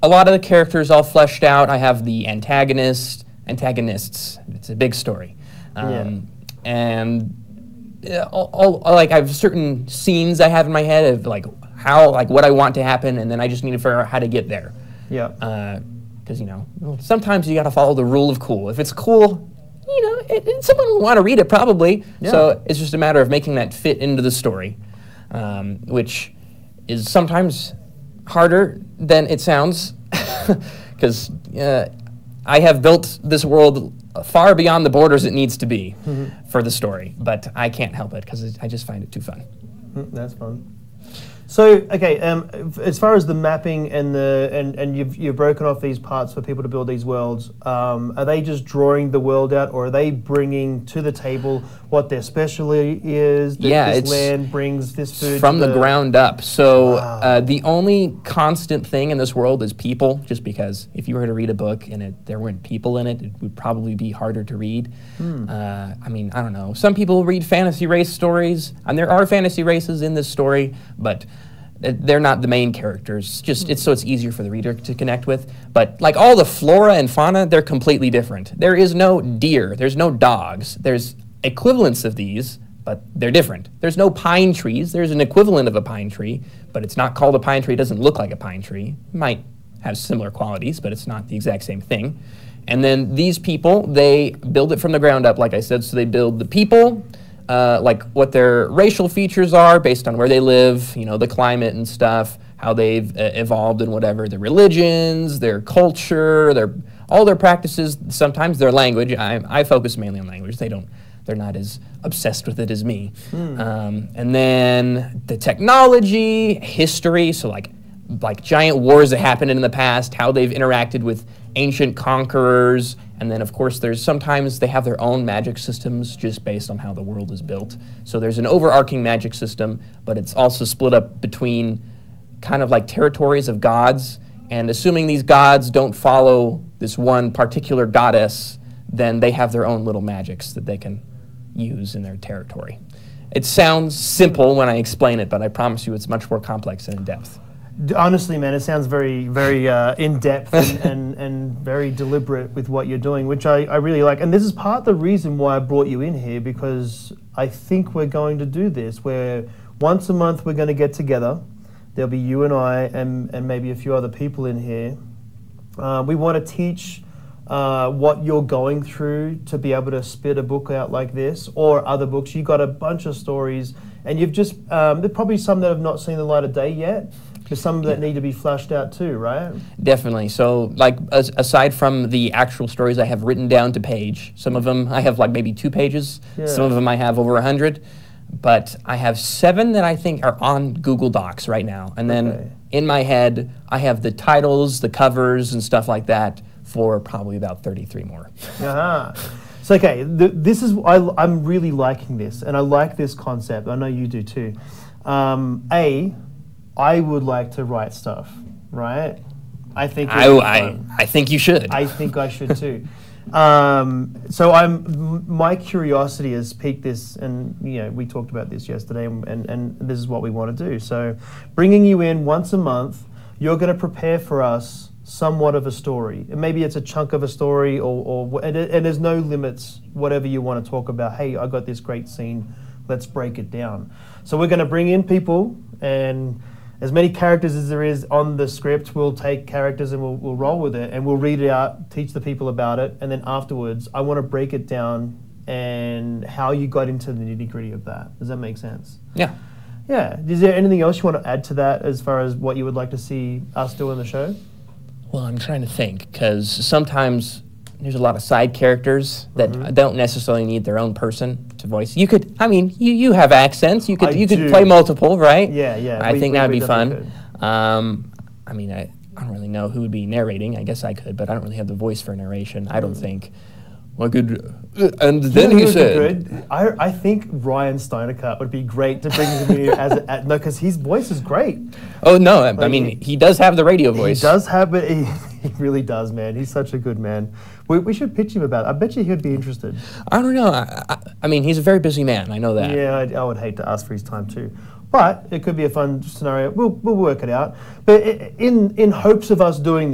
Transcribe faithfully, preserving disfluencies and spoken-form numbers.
a lot of the characters all fleshed out. I have the antagonist, antagonists. It's a big story. Um, Yeah. And uh, all, all, like I have certain scenes I have in my head of like how, like what I want to happen, and then I just need to figure out how to get there. Yeah. Because, you know, sometimes you got to follow the rule of cool. If it's cool, you know, it, it, someone will want to read it probably. Yeah. So it's just a matter of making that fit into the story, um, which is sometimes harder than it sounds, because uh, I have built this world far beyond the borders it needs to be mm-hmm. for the story, but I can't help it because I just find it too fun. Mm, that's fun. So, okay, um, as far as the mapping and the and, and you've you've broken off these parts for people to build these worlds, um, are they just drawing the world out, or are they bringing to the table what their specialty is? That yeah, this it's land brings this food from to the, the ground up. So wow. uh, the only constant thing in this world is people. Just because if you were to read a book and it, there weren't people in it, it would probably be harder to read. Hmm. Uh, I mean, I don't know. Some people read fantasy race stories, and there are fantasy races in this story, but they're not the main characters. Just it's so it's easier for the reader to connect with. But like all the flora and fauna, they're completely different. There is no deer. There's no dogs. There's equivalents of these, but they're different. There's no pine trees. There's an equivalent of a pine tree, but it's not called a pine tree. It doesn't look like a pine tree. It might have similar qualities, but it's not the exact same thing. And then these people, they build it from the ground up, like I said. So they build the people, Uh, like what their racial features are based on where they live, you know, the climate and stuff, how they've uh, evolved and whatever, their religions, their culture, their all their practices, sometimes their language. I, I focus mainly on language. They don't, they're not as obsessed with it as me. Mm. Um, and then the technology, history, so like like giant wars that happened in the past, how they've interacted with ancient conquerors, and then of course there's sometimes they have their own magic systems just based on how the world is built. So there's an overarching magic system, but it's also split up between kind of like territories of gods, and assuming these gods don't follow this one particular goddess, then they have their own little magics that they can use in their territory. It sounds simple when I explain it, but I promise you it's much more complex and in-depth. Honestly, man, it sounds very, very uh, in-depth and, and, and very deliberate with what you're doing, which I, I really like. And this is part of the reason why I brought you in here, because I think we're going to do this, where once a month we're going to get together. There'll be you and I and, and maybe a few other people in here. Uh, we want to teach uh, what you're going through to be able to spit a book out like this, or other books. You got a bunch of stories, and you've just, um, there's probably some that have not seen the light of day yet. There's some that yeah. need to be flushed out too, right? Definitely. So, like, as, aside from the actual stories I have written down to page, some of them I have like maybe two pages. Yeah. Some of them I have over a hundred. But I have seven that I think are on Google Docs right now. And then okay. in my head, I have the titles, the covers, and stuff like that for probably about thirty-three more. Uh-huh. So, okay, th- this is I, I'm really liking this, and I like this concept. I know you do too. Um, A. I would like to write stuff, right? I think I, I, I think you should. I think I should too. um, so I'm my curiosity has piqued this, and you know we talked about this yesterday, and, and, and this is what we want to do. So bringing you in once a month, you're going to prepare for us somewhat of a story. And maybe it's a chunk of a story, or, or and, and there's no limits, whatever you want to talk about. Hey, I got this great scene, let's break it down. So we're going to bring in people, and as many characters as there is on the script, we'll take characters and we'll, we'll roll with it, and we'll read it out, teach the people about it, and then afterwards, I want to break it down and how you got into the nitty-gritty of that. Does that make sense? Yeah. Yeah. Is there anything else you want to add to that as far as what you would like to see us do in the show? Well, I'm trying to think, because sometimes there's a lot of side characters that mm-hmm. don't necessarily need their own person to voice. You could, I mean, you, you have accents. You could I you do. could play multiple, right? Yeah, yeah. I we, think we, that would we be fun. Um, I mean, I, I don't really know who would be narrating. I guess I could, but I don't really have the voice for narration. I don't mm. think. Well, good. Uh, and then you know he said, good? I I think Ryan Steinecker would be great to bring him in as a, no, because his voice is great. Oh no! I, like I mean, he, he does have the radio voice. He does have it. He, he really does, man. He's such a good man. We we should pitch him about it. I bet you he'd be interested. I don't know. I, I, I mean, he's a very busy man. I know that. Yeah, I, I would hate to ask for his time too. But it could be a fun scenario. We'll we'll work it out. But in in hopes of us doing